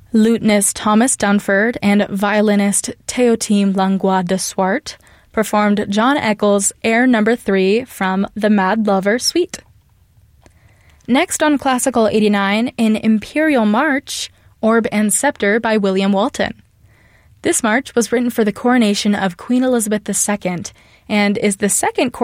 Lutenist Thomas Dunford and violinist Théotime Langlois de Swart performed John Eccles' Air No. 3 from the Mad Lover Suite. Next on Classical 89, in Imperial March, Orb and Scepter by William Walton. This march was written for the coronation of Queen Elizabeth II and is the second